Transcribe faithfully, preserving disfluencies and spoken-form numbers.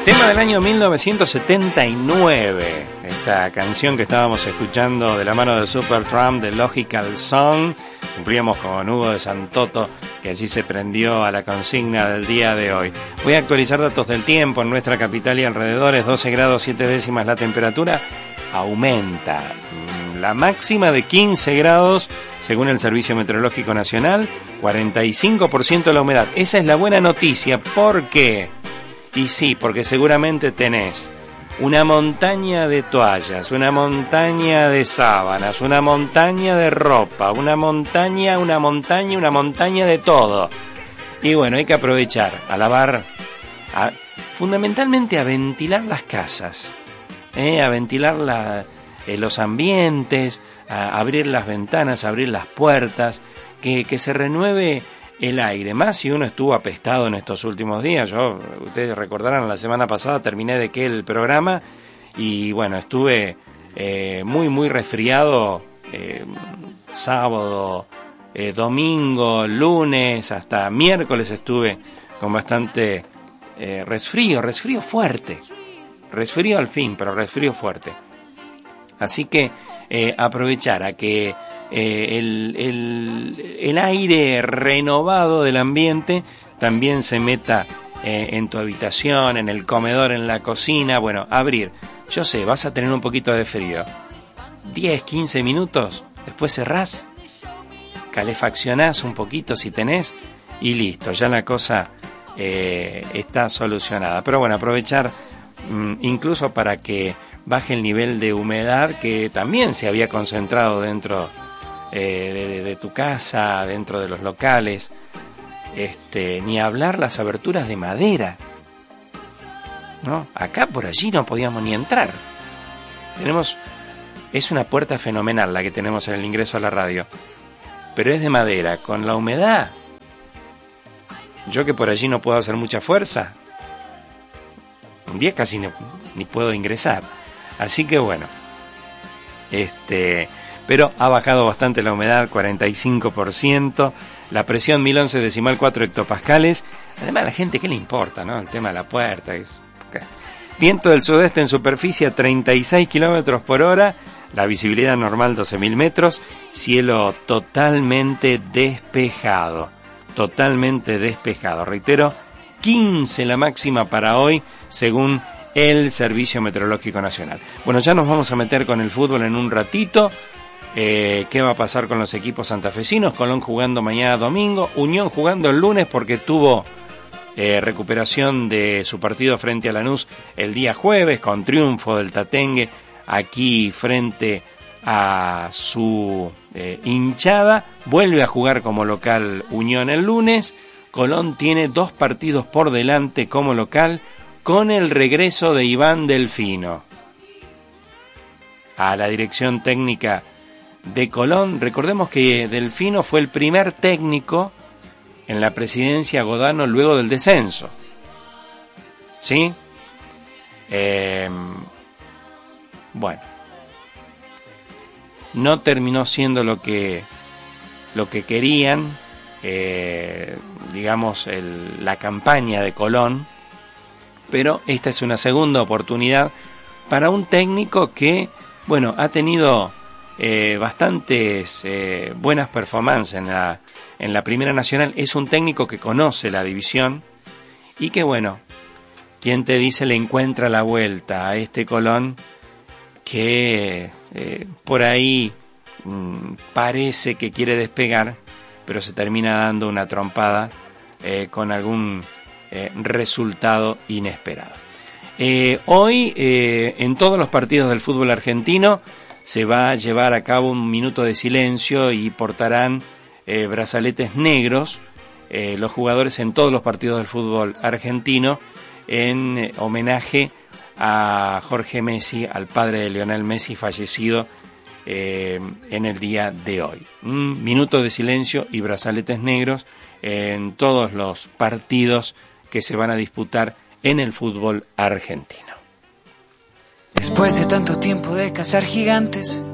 Tema del año mil novecientos setenta y nueve. Esta canción que estábamos escuchando de la mano de Supertramp, de Logical Song. Cumplíamos con Hugo de Santoto, que allí se prendió a la consigna del día de hoy. Voy a actualizar datos del tiempo en nuestra capital y alrededores. doce grados siete décimas la temperatura. Aumenta. La máxima de quince grados, según el Servicio Meteorológico Nacional. cuarenta y cinco por ciento la humedad. Esa es la buena noticia. ¿Por qué? Y sí, porque seguramente tenés una montaña de toallas, una montaña de sábanas, una montaña de ropa, una montaña, una montaña, una montaña de todo. Y bueno, hay que aprovechar a lavar, a, fundamentalmente a ventilar las casas, ¿eh? a ventilar la, eh, los ambientes, a abrir las ventanas, a abrir las puertas, que, que se renueve el aire, más si uno estuvo apestado en estos últimos días. Yo, ustedes recordarán, la semana pasada terminé de que el programa y bueno, estuve eh, muy muy resfriado eh, sábado, eh, domingo, lunes, hasta miércoles estuve con bastante eh, resfrío, resfrío fuerte, resfrío al fin, pero resfrío fuerte. Así que eh, aprovechar a que Eh, el, el, el aire renovado del ambiente también se meta eh, en tu habitación, en el comedor, en la cocina. Bueno, abrir. Yo sé, vas a tener un poquito de frío. diez, quince minutos, después cerrás, calefaccionás un poquito si tenés y listo, ya la cosa eh, está solucionada. Pero bueno, aprovechar mmm, incluso para que baje el nivel de humedad que también se había concentrado dentro Eh, de, de, de tu casa, dentro de los locales, este, ni hablar las aberturas de madera, ¿no? Acá por allí no podíamos ni entrar. Tenemos, es una puerta fenomenal la que tenemos en el ingreso a la radio, pero es de madera, con la humedad. Yo que por allí no puedo hacer mucha fuerza, un día casi no, ni puedo ingresar. Así que bueno, este... pero ha bajado bastante la humedad, cuarenta y cinco por ciento, la presión mil once decimal cuatro hectopascales. Además, a la gente, ¿qué le importa, no? El tema de la puerta. Es... Viento del sudeste en superficie a treinta y seis kilómetros por hora, la visibilidad normal doce mil metros, cielo totalmente despejado, totalmente despejado. Reitero, quince la máxima para hoy, según el Servicio Meteorológico Nacional. Bueno, ya nos vamos a meter con el fútbol en un ratito. Eh, ¿Qué va a pasar con los equipos santafesinos? Colón jugando mañana domingo, Unión jugando el lunes porque tuvo eh, recuperación de su partido frente a Lanús el día jueves, con triunfo del Tatengue aquí frente a su eh, hinchada. Vuelve a jugar como local Unión el lunes. Colón tiene dos partidos por delante como local, con el regreso de Iván Delfino a la dirección técnica de Colón. Recordemos que Delfino fue el primer técnico en la presidencia Godano luego del descenso, ¿sí? Eh, bueno, no terminó siendo lo que lo que querían, eh, digamos, el, la campaña de Colón, pero esta es una segunda oportunidad para un técnico que, bueno, ha tenido Eh, bastantes eh, buenas performances en la, en la Primera Nacional. Es un técnico que conoce la división y que, bueno, quien te dice le encuentra la vuelta a este Colón que eh, por ahí mmm, parece que quiere despegar, pero se termina dando una trompada eh, con algún eh, resultado inesperado. Eh, hoy eh, en todos los partidos del fútbol argentino se va a llevar a cabo un minuto de silencio y portarán eh, brazaletes negros eh, los jugadores en todos los partidos del fútbol argentino en eh, homenaje a Jorge Messi, al padre de Lionel Messi, fallecido eh, en el día de hoy. Un minuto de silencio y brazaletes negros en todos los partidos que se van a disputar en el fútbol argentino. Después de tanto tiempo de cazar gigantes,